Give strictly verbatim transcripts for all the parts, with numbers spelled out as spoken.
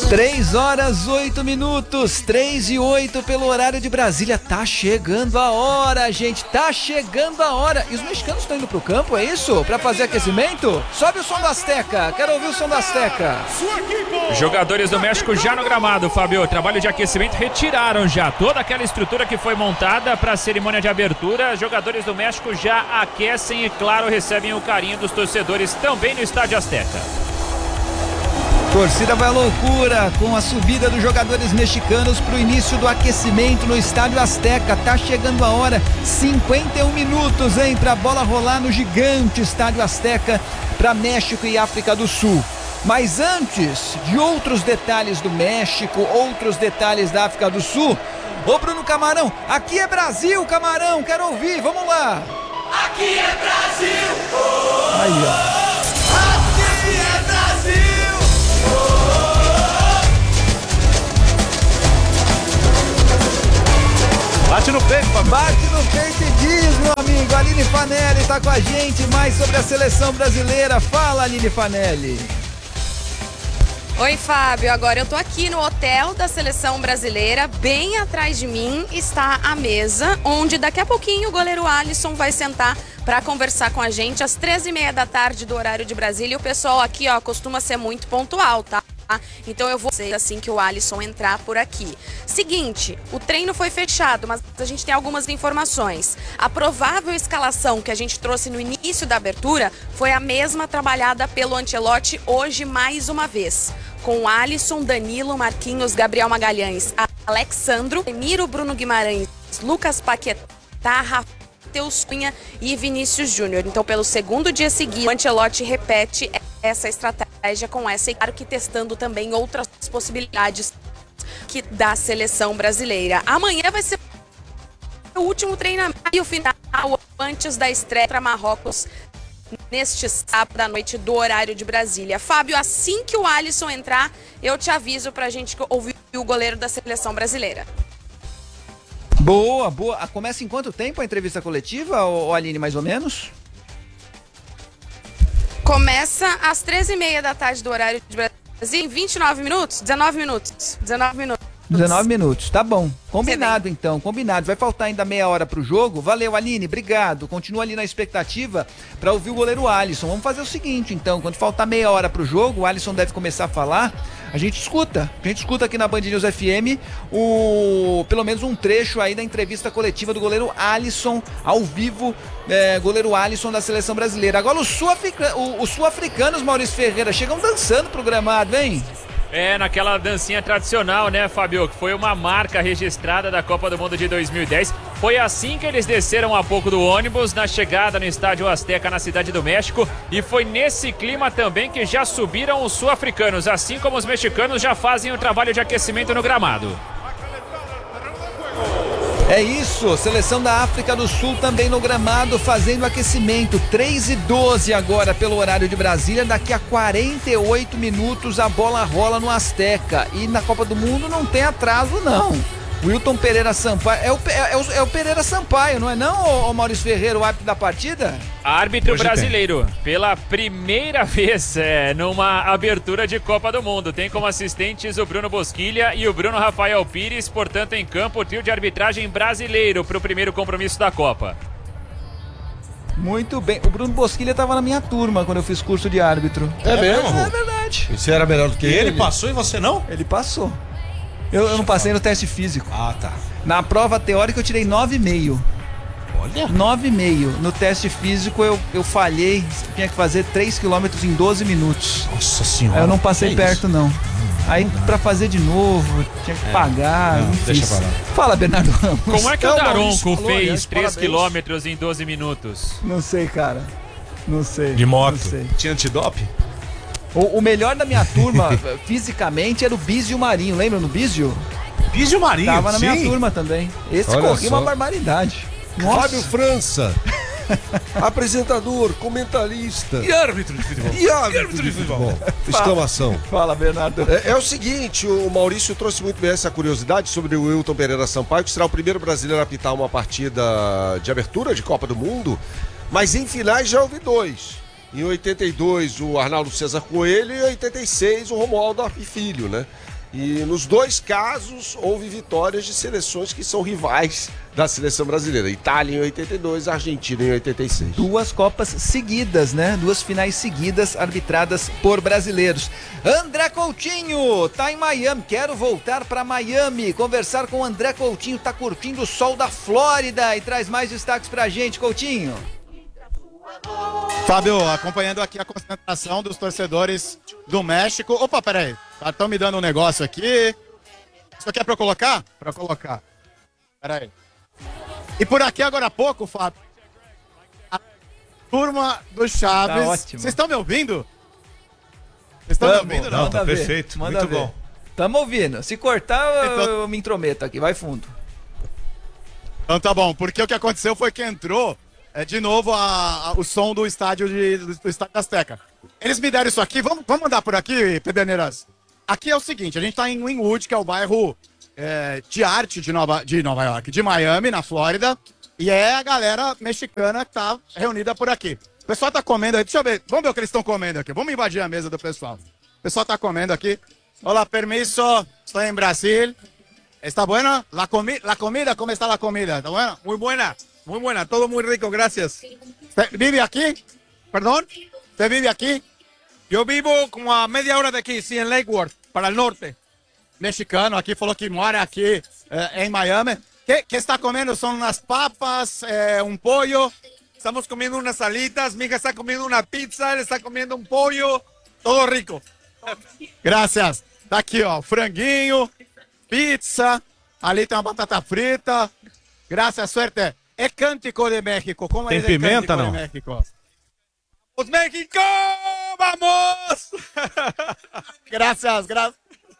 Três horas, oito minutos, três e oito pelo horário de Brasília. Tá chegando a hora, gente, tá chegando a hora. E os mexicanos estão indo pro campo, é isso? Pra fazer aquecimento? Sobe o som da Azteca, quero ouvir o som da Azteca. Jogadores do México já no gramado, Fábio. Trabalho de aquecimento, retiraram já toda aquela estrutura que foi montada para a cerimônia de abertura. Jogadores do México já aquecem e, claro, recebem o carinho dos torcedores também no Estádio Azteca. Torcida vai à loucura com a subida dos jogadores mexicanos para o início do aquecimento no Estádio Azteca. Tá chegando a hora, cinquenta e um minutos, hein, para a bola rolar no gigante Estádio Azteca para México e África do Sul. Mas antes de outros detalhes do México, outros detalhes da África do Sul, ô Bruno Camarão, aqui é Brasil, Camarão, quero ouvir, vamos lá. Aqui é Brasil! Oh, aí, ó. Aqui é Brasil! Bate no peito, papai. Bate no peito e diz, meu amigo. Aline Fanelli tá com a gente. Mais sobre a seleção brasileira. Fala, Aline Fanelli. Oi, Fábio. Agora eu tô aqui no hotel da seleção brasileira. Bem atrás de mim está a mesa, onde daqui a pouquinho o goleiro Alisson vai sentar para conversar com a gente às treze e meia da tarde do horário de Brasília. E o pessoal aqui, ó, costuma ser muito pontual, tá? Então eu vou dizer assim que o Alisson entrar por aqui. Seguinte, o treino foi fechado, mas a gente tem algumas informações. A provável escalação que a gente trouxe no início da abertura foi a mesma trabalhada pelo Ancelotti hoje mais uma vez. Com Alisson, Danilo, Marquinhos, Gabriel Magalhães, Alexandro, Emiro, Bruno Guimarães, Lucas Paquetá, Matheus Cunha e Vinícius Júnior. Então, pelo segundo dia seguinte, o Ancelotti repete essa estratégia com essa e, claro, que testando também outras possibilidades que da seleção brasileira. Amanhã vai ser o último treinamento e o final antes da estreia para Marrocos neste sábado à noite do horário de Brasília. Fábio, assim que o Alisson entrar, eu te aviso pra gente ouvir o goleiro da seleção brasileira. Boa, boa. Começa em quanto tempo a entrevista coletiva, ô, ô Aline, mais ou menos? Começa às treze e meia da tarde do horário de Brasília, em vinte e nove minutos, dezenove minutos, dezenove minutos. dezenove minutos, tá bom. Combinado então, combinado. Vai faltar ainda meia hora pro jogo. Valeu, Aline, obrigado. Continua ali na expectativa pra ouvir o goleiro Alisson. Vamos fazer o seguinte então, quando faltar meia hora pro jogo, o Alisson deve começar a falar. A gente escuta, a gente escuta aqui na Band News F M o, pelo menos um trecho aí da entrevista coletiva do goleiro Alisson, ao vivo, é, goleiro Alisson da seleção brasileira. Agora os sul-africanos, os sul-africanos, Maurício Ferreira, chegam dançando pro gramado, hein? É, naquela dancinha tradicional, né, Fábio? Que foi uma marca registrada da Copa do Mundo de dois mil e dez. Foi assim que eles desceram há pouco do ônibus, na chegada no Estádio Azteca, na Cidade do México. E foi nesse clima também que já subiram os sul-africanos, assim como os mexicanos já fazem o trabalho de aquecimento no gramado. É isso, seleção da África do Sul também no gramado fazendo aquecimento, três e doze agora pelo horário de Brasília, daqui a quarenta e oito minutos a bola rola no Azteca e na Copa do Mundo não tem atraso não. Wilton Pereira Sampaio, é o, é o, é o Pereira Sampaio, não é não, o Maurício Ferreira, o árbitro da partida? Árbitro Hoje brasileiro, tem. Pela primeira vez é, numa abertura de Copa do Mundo. Tem como assistentes o Bruno Bosquilha e o Bruno Rafael Pires, portanto em campo o trio de arbitragem brasileiro para o primeiro compromisso da Copa. Muito bem, o Bruno Bosquilha estava na minha turma quando eu fiz curso de árbitro. É mesmo? É verdade. Você era melhor do que ele? Ele passou e você não? Ele passou. Eu, eu não passei no teste físico. Ah, tá. Na prova teórica eu tirei nove vírgula cinco. Olha. nove vírgula cinco. No teste físico eu, eu falhei, tinha que fazer três quilômetros em doze minutos. Nossa senhora. Aí eu não passei que perto isso? não. Aí pra fazer de novo, tinha que pagar. Não, não deixa fiz. pra lá. Fala, Bernardo Ramos. Como é que É, o o Maurício Daronco falou, fez aliás, três parabéns. quilômetros em doze minutos? Não sei, cara. Não sei. De moto. Não sei. Tinha antidope? O, o melhor da minha turma, fisicamente, era o Bísio Marinho. Lembra no Bísio? Bísio Marinho, Tava na minha sim. turma também. Esse Olha corria só. uma barbaridade. Nossa. Fábio França, apresentador, comentarista E árbitro de futebol? e árbitro de futebol. Exclamação. Fala, Bernardo. É, é o seguinte, o Maurício trouxe muito bem essa curiosidade sobre o Wilton Pereira Sampaio, que será o primeiro brasileiro a apitar uma partida de abertura de Copa do Mundo, mas em finais já houve dois. Em oitenta e dois o Arnaldo César Coelho e em oitenta e seis o Romualdo Arpi Filho, né? E nos dois casos houve vitórias de seleções que são rivais da seleção brasileira. Itália em oitenta e dois, Argentina em oitenta e seis. Duas Copas seguidas, né? Duas finais seguidas arbitradas por brasileiros. André Coutinho tá em Miami. Quero voltar para Miami, conversar com o André Coutinho. Tá curtindo o sol da Flórida e traz mais destaques pra gente, Coutinho. Fábio, acompanhando aqui a concentração dos torcedores do México. Opa, peraí. Estão me dando um negócio aqui. Isso aqui é pra eu colocar? Pra colocar. Peraí. E por aqui agora há pouco, Fábio, a turma do Chaves. Tá ótimo. Vocês estão me ouvindo? Vocês estão me ouvindo? Não, tá ver, perfeito. manda Muito ver. bom. Tamo ouvindo. Se cortar, eu, Então- eu me intrometo aqui. Vai fundo. Então tá bom, porque o que aconteceu foi que entrou é, de novo a, a- o som do estádio de, do, do estádio Azteca. Eles me deram isso aqui, vamos, vamos andar por aqui, Pederneiras? Aqui é o seguinte, a gente tá em Wynwood, que é o bairro é, de arte de Nova, de Nova York, de Miami, na Flórida, e é a galera mexicana que tá reunida por aqui. O pessoal tá comendo aí, deixa eu ver, vamos ver o que eles estão comendo aqui, vamos invadir a mesa do pessoal. O pessoal tá comendo aqui. Olá, permiso, estou em Brasil. ¿Está buena? La, comi la comida, ¿cómo está la comida? ¿Está buena? Muy buena, muy buena, todo muy rico, gracias. ¿Usted vive aquí? ¿Perdón? ¿Usted vive aquí? Yo vivo como a media hora de aquí, sí, en Lake Worth, para el norte. Mexicano aqui, falou que mora aqui eh, em Miami. O que, que está comendo? São umas papas, eh, um pollo. Estamos comiendo unas alitas, mi hija está comiendo una pizza, él está comiendo un pollo, todo rico. Graças. Tá aqui, ó, franguinho, pizza. Ali tem uma batata frita. Graças, suerte. É Cântico de México. Como Tem é de pimenta, Cântico não? de México? ¡Pues México! ¡Vamos! Graças, graças.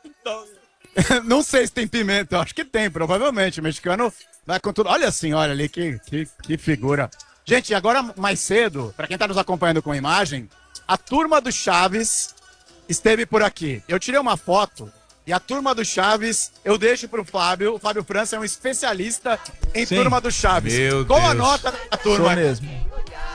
Não sei se tem pimenta, eu acho que tem, provavelmente. O mexicano vai com tudo. Olha a senhora ali, que, que, que figura. Gente, agora mais cedo, para quem tá nos acompanhando com imagem, a turma do Chaves esteve por aqui. Eu tirei uma foto e a turma do Chaves eu deixo pro Fábio. O Fábio França é um especialista em Sim. turma do Chaves. Meu Qual a Deus. nota da Sou turma? mesmo.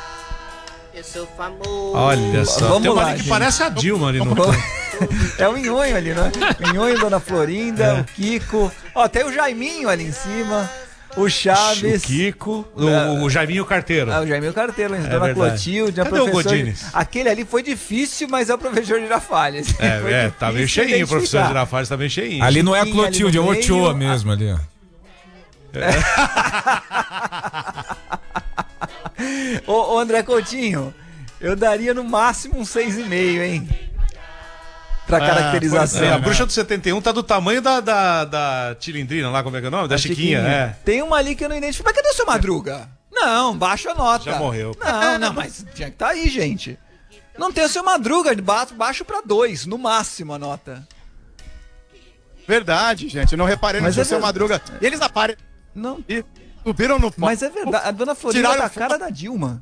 Eu sou famoso. Olha só. Vamos Tem uma lá, ali que gente. parece a Dilma ali no É o Inhonho ali, né? O Inhonho, Dona Florinda, É. o Kiko. Ó, tem o Jaiminho ali em cima. O Chaves. O Kiko, o, o Jaiminho Carteiro. Ah, o Jaiminho Carteiro, hein? É Dona verdade. Clotilde, a Cadê o professora. Godines? Aquele ali foi difícil, mas é o professor Girafales. Foi É, é, tá meio difícil cheinho, o professor identificar. Girafales tá meio cheinho. Ali não é a Chiquinho ali Clotilde, é no o meio, Ochoa a- mesmo ali, ó. Ô, ô, André Coutinho, eu daria no máximo um seis e meio, hein? Pra caracterização. É, a bruxa do setenta e um tá do tamanho da, da, da Tilindrina lá, como é que é o nome? Da A Chiquinha, é. Tem uma ali que eu não identifico. Mas cadê o seu Madruga? Não, baixa a nota. Já morreu. Não, não, mas tinha que tá aí, gente. Não tem o seu Madruga, baixo, baixo pra dois, no máximo a nota. Verdade, gente. Eu não reparei no Mas seu é seu verdade. Madruga. E eles aparecem. Não. E subiram no Mas é verdade, a dona Florinda Tiraram tá a foto. cara da Dilma.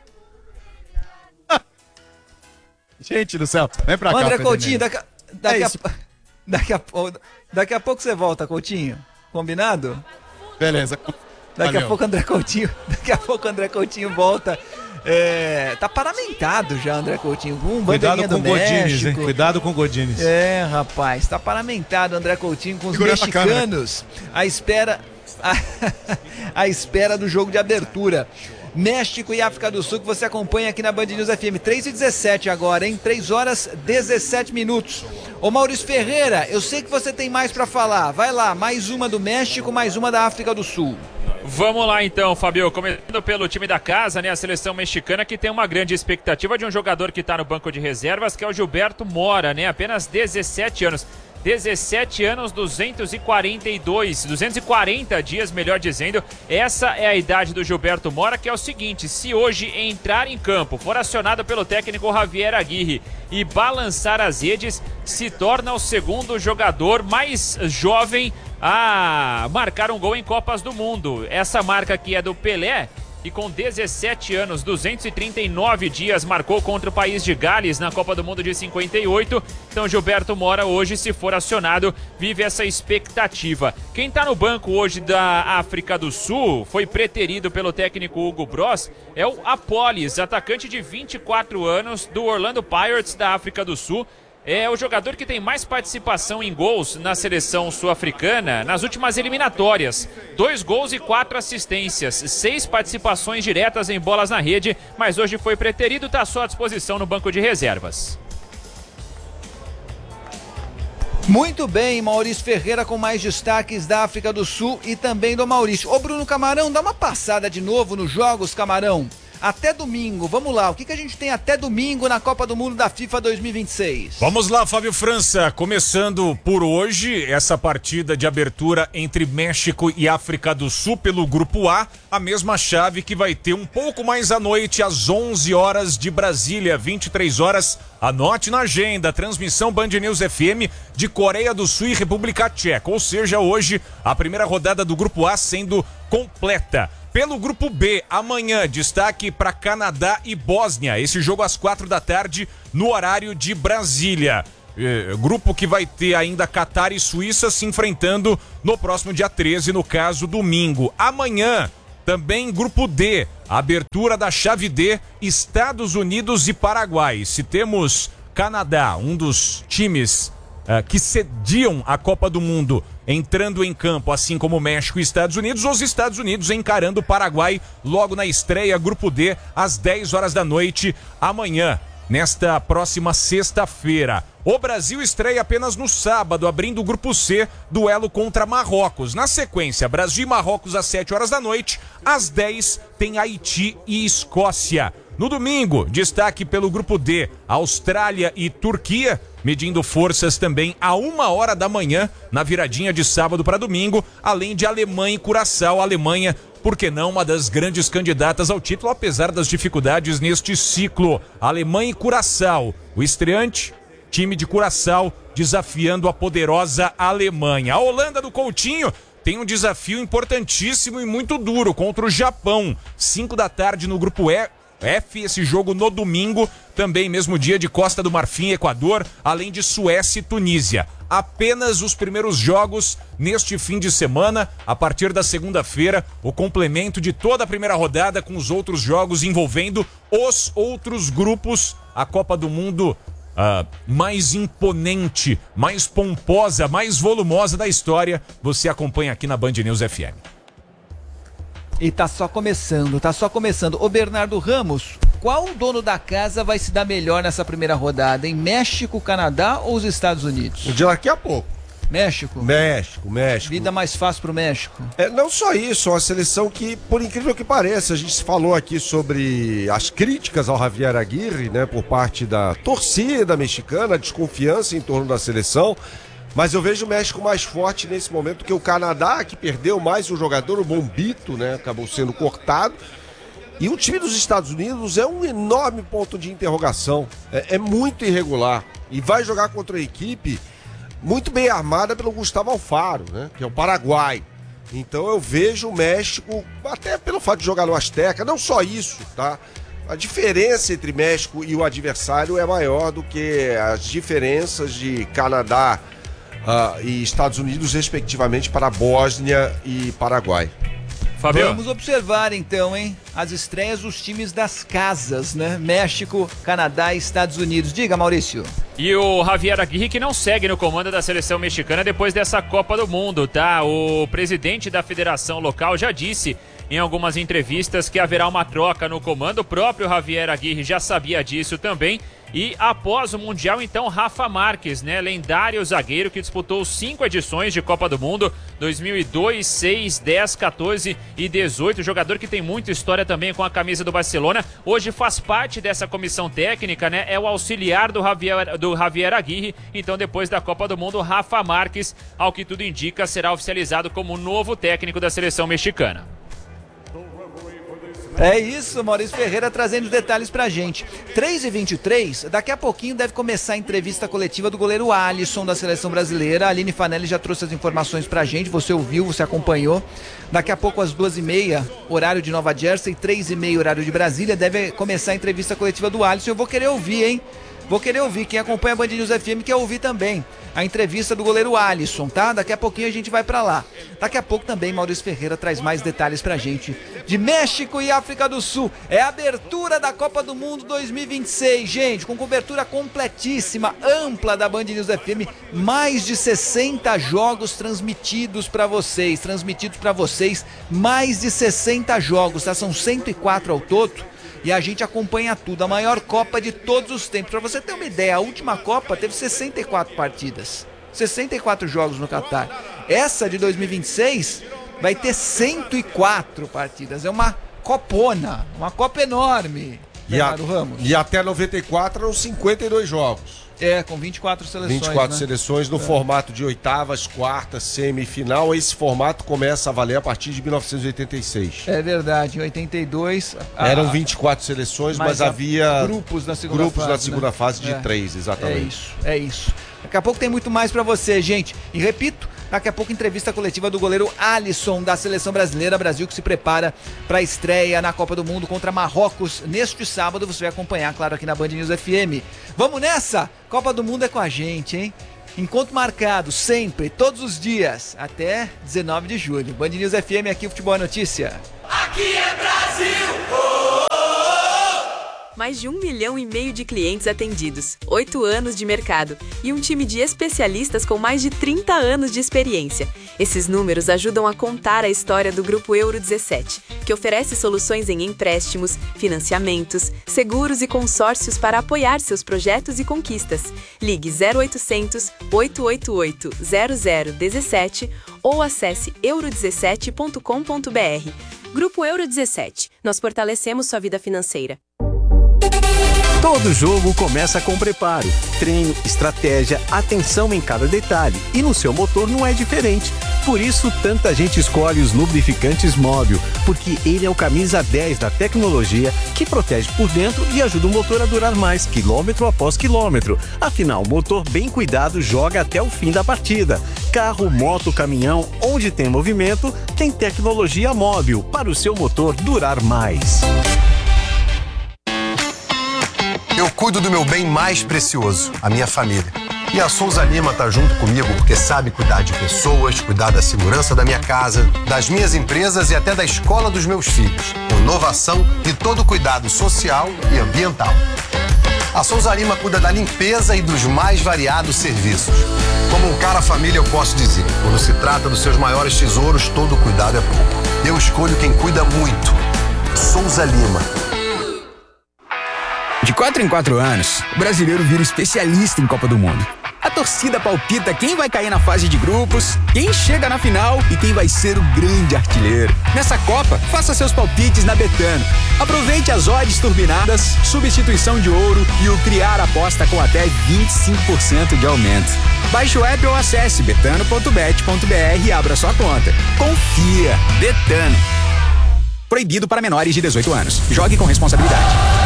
Gente do céu. Vem pra Ô, cá. André Pedro Coutinho, Neves. daqui a, daqui, É a, isso. daqui, a, daqui a pouco você volta, Coutinho. Combinado? Beleza. Daqui Valeu. a pouco André Coutinho, daqui a pouco André Coutinho volta. É, tá paramentado já, André Coutinho, com um Cuidado bandeirinha com o do Godines, hein? México. Cuidado com o Godines. É, rapaz, tá paramentado André Coutinho com os Segurando a mexicanos à espera à, à espera do jogo de abertura. México e África do Sul que você acompanha aqui na Band News F M. três e dezessete agora, hein? três horas dezessete minutos. Ô Maurício Ferreira, eu sei que você tem mais pra falar. Vai lá, mais uma do México, mais uma da África do Sul. Vamos lá então, Fabio, começando pelo time da casa, né, a seleção mexicana que tem uma grande expectativa de um jogador que está no banco de reservas, que é o Gilberto Mora, né, apenas dezessete anos. dezessete anos, duzentos e quarenta e dois, duzentos e quarenta dias, melhor dizendo. Essa é a idade do Gilberto Mora, que é o seguinte: se hoje entrar em campo, for acionado pelo técnico Javier Aguirre e balançar as redes, se torna o segundo jogador mais jovem a marcar um gol em Copas do Mundo. Essa marca aqui é do Pelé, que com dezessete anos, duzentos e trinta e nove dias, marcou contra o país de Gales na Copa do Mundo de cinquenta e oito. Então Gilberto Mora hoje, se for acionado, vive essa expectativa. Quem está no banco hoje da África do Sul, foi preterido pelo técnico Hugo Bross, é o Apolis, atacante de vinte e quatro anos do Orlando Pirates da África do Sul. é o jogador que tem mais participação em gols na seleção sul-africana nas últimas eliminatórias. Dois gols e quatro assistências, seis participações diretas em bolas na rede, mas hoje foi preterido, está só à disposição no banco de reservas. Muito bem, Maurício Ferreira com mais destaques da África do Sul e também do Maurício. Ô Bruno Camarão, dá uma passada de novo nos jogos, Camarão. Até domingo, vamos lá, o que, que a gente tem até domingo na Copa do Mundo da FIFA dois mil e vinte e seis? Vamos lá, Fábio França, começando por hoje, essa partida de abertura entre México e África do Sul pelo Grupo A, a mesma chave que vai ter um pouco mais à noite, às onze horas de Brasília, vinte e três horas, anote na agenda, transmissão Band News F M de Coreia do Sul e República Tcheca, ou seja, hoje a primeira rodada do Grupo A sendo completa. Pelo Grupo B, amanhã, destaque para Canadá e Bósnia. Esse jogo às quatro da tarde, no horário de Brasília. É, grupo que vai ter ainda Catar e Suíça se enfrentando no próximo dia treze, no caso, domingo. Amanhã, também Grupo D, abertura da chave D, Estados Unidos e Paraguai. Se temos Canadá, um dos times uh, que cediam a Copa do Mundo, entrando em campo, assim como México e Estados Unidos, os Estados Unidos encarando o Paraguai logo na estreia, Grupo D, às dez horas da noite, amanhã, nesta próxima sexta-feira. O Brasil estreia apenas no sábado, abrindo o Grupo C, duelo contra Marrocos. Na sequência, Brasil e Marrocos às sete horas da noite, às dez tem Haiti e Escócia. No domingo, destaque pelo Grupo D, Austrália e Turquia, medindo forças também a uma hora da manhã, na viradinha de sábado para domingo, além de Alemanha e Curaçao. Alemanha, por que não, uma das grandes candidatas ao título, apesar das dificuldades neste ciclo. Alemanha e Curaçao, o estreante, time de Curaçao, desafiando a poderosa Alemanha. A Holanda do Coutinho tem um desafio importantíssimo e muito duro contra o Japão. cinco da tarde no Grupo E. F, esse jogo no domingo, também mesmo dia de Costa do Marfim e Equador, além de Suécia e Tunísia. Apenas os primeiros jogos neste fim de semana, a partir da segunda-feira, o complemento de toda a primeira rodada com os outros jogos envolvendo os outros grupos, a Copa do Mundo uh, mais imponente, mais pomposa, mais volumosa da história, você acompanha aqui na Band News F M. E tá só começando, tá só começando. Ô Bernardo Ramos, qual dono da casa vai se dar melhor nessa primeira rodada, em México, Canadá ou os Estados Unidos? De daqui a pouco. México? México, México. Vida mais fácil pro México? É, não só isso, é uma seleção que, por incrível que pareça, a gente falou aqui sobre as críticas ao Javier Aguirre, né, por parte da torcida mexicana, a desconfiança em torno da seleção. Mas eu vejo o México mais forte nesse momento que o Canadá, que perdeu mais um jogador, o Bombito, né? Acabou sendo cortado. E o time dos Estados Unidos é um enorme ponto de interrogação. É, é muito irregular. E vai jogar contra a equipe muito bem armada pelo Gustavo Alfaro, né? Que é o Paraguai. Então eu vejo o México, até pelo fato de jogar no Azteca, não só isso, tá? A diferença entre México e o adversário é maior do que as diferenças de Canadá, Uh, e Estados Unidos, respectivamente, para Bósnia e Paraguai. Fabio. Vamos observar, então, hein? As estreias dos times das casas, né? México, Canadá e Estados Unidos. Diga, Maurício. E o Javier Aguirre, que não segue no comando da seleção mexicana depois dessa Copa do Mundo, tá? O presidente da federação local já disse em algumas entrevistas que haverá uma troca no comando. O próprio Javier Aguirre já sabia disso também. E após o Mundial, então, Rafa Marques, né? Lendário zagueiro que disputou cinco edições de Copa do Mundo, dois mil e dois, seis, dez, quatorze e dezoito. Jogador que tem muita história também com a camisa do Barcelona. Hoje faz parte dessa comissão técnica, né? É o auxiliar do Javier, do Javier Aguirre. Então, depois da Copa do Mundo, Rafa Marques, ao que tudo indica, será oficializado como o novo técnico da seleção mexicana. É isso, Maurício Ferreira trazendo os detalhes pra gente. três e vinte e três, daqui a pouquinho deve começar a entrevista coletiva do goleiro Alisson da seleção brasileira. A Aline Fanelli já trouxe as informações pra gente, você ouviu, você acompanhou. Daqui a pouco às duas e meia, horário de Nova Jersey, três e meia, horário de Brasília, deve começar a entrevista coletiva do Alisson. Eu vou querer ouvir, hein? vou querer ouvir. Quem acompanha a Band News F M quer ouvir também a entrevista do goleiro Alisson, tá? Daqui a pouquinho a gente vai pra lá. Daqui a pouco também Maurício Ferreira traz mais detalhes pra gente de México e África do Sul. É a abertura da Copa do Mundo dois mil e vinte e seis, gente, com cobertura completíssima, ampla da Band News F M, mais de sessenta jogos transmitidos pra vocês, transmitidos pra vocês, mais de sessenta jogos, tá? São cento e quatro ao todo. E a gente acompanha tudo, a maior Copa de todos os tempos. Para você ter uma ideia, a última Copa teve sessenta e quatro partidas, sessenta e quatro jogos no Catar. Essa de dois mil e vinte e seis vai ter cento e quatro partidas. É uma copona, uma Copa enorme. E, a, Ramos. e até noventa e quatro eram cinquenta e dois jogos. É, com vinte e quatro seleções. vinte e quatro né? seleções no é. formato de oitavas, quartas, semifinal. Esse formato começa a valer a partir de mil novecentos e oitenta e seis. É verdade, em oitenta e dois... Eram vinte e quatro seleções, mas, mas havia grupos na segunda grupos fase, na segunda né? fase de é. três, exatamente. É isso, é isso. Daqui a pouco tem muito mais pra você, gente. E repito, daqui a pouco entrevista coletiva do goleiro Alisson da Seleção Brasileira. Brasil que se prepara para a estreia na Copa do Mundo contra Marrocos neste sábado. Você vai acompanhar, claro, aqui na Band News F M. Vamos nessa? Copa do Mundo é com a gente, hein? Encontro marcado, sempre, todos os dias, até dezenove de julho. Band News F M, aqui o Futebol é Notícia. Aqui é Brasil! Oh, oh, oh. Mais de um milhão e meio de clientes atendidos, oito anos de mercado e um time de especialistas com mais de trinta anos de experiência. Esses números ajudam a contar a história do Grupo Euro dezessete, que oferece soluções em empréstimos, financiamentos, seguros e consórcios para apoiar seus projetos e conquistas. Ligue zero oitocentos, oito oito oito, zero zero um sete ou acesse euro dezessete ponto com ponto br. Grupo Euro dezessete. Nós fortalecemos sua vida financeira. Todo jogo começa com preparo, treino, estratégia, atenção em cada detalhe. E no seu motor não é diferente. Por isso, tanta gente escolhe os lubrificantes Móbil, porque ele é o camisa dez da tecnologia que protege por dentro e ajuda o motor a durar mais, quilômetro após quilômetro. Afinal, o motor bem cuidado joga até o fim da partida. Carro, moto, caminhão, onde tem movimento, tem tecnologia Móbil para o seu motor durar mais. Eu cuido do meu bem mais precioso, a minha família. E a Souza Lima tá junto comigo porque sabe cuidar de pessoas, cuidar da segurança da minha casa, das minhas empresas e até da escola dos meus filhos. Inovação e todo cuidado social e ambiental. A Souza Lima cuida da limpeza e dos mais variados serviços. Como um cara família, eu posso dizer, quando se trata dos seus maiores tesouros, todo cuidado é pouco. Eu escolho quem cuida muito. Souza Lima. De quatro em quatro anos, o brasileiro vira especialista em Copa do Mundo. A torcida palpita quem vai cair na fase de grupos, quem chega na final e quem vai ser o grande artilheiro. Nessa Copa, faça seus palpites na Betano. Aproveite as odds turbinadas, substituição de ouro e o criar aposta com até vinte e cinco por cento de aumento. Baixe o app ou acesse betano ponto bet ponto br e abra sua conta. Confia. Betano. Proibido para menores de dezoito anos. Jogue com responsabilidade.